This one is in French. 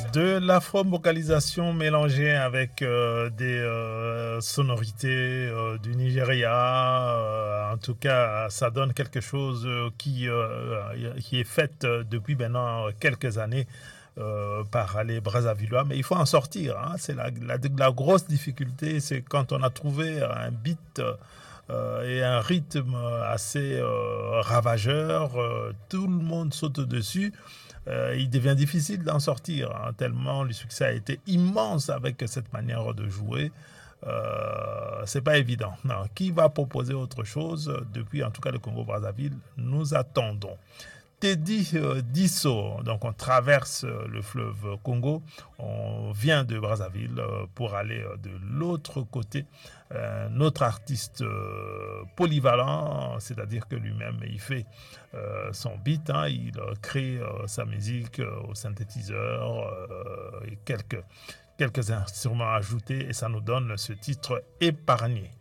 De l'afro-vocalisation mélangée avec des sonorités du Nigeria. En tout cas, ça donne quelque chose qui est fait depuis maintenant quelques années par les Brazzavillois. Mais il faut en sortir. Hein. C'est la grosse difficulté, c'est quand on a trouvé un beat et un rythme assez ravageur, tout le monde saute dessus. Il devient difficile d'en sortir, hein, tellement le succès a été immense avec cette manière de jouer. C'est pas évident. Non. Qui va proposer autre chose? Depuis, en tout cas, le Congo-Brazzaville, nous attendons. Teddy Disso, donc on traverse le fleuve Congo, on vient de Brazzaville pour aller de l'autre côté. Notre artiste polyvalent, c'est-à-dire que lui-même il fait son beat, hein, il crée sa musique au synthétiseur et quelques instruments ajoutés et ça nous donne ce titre épargné.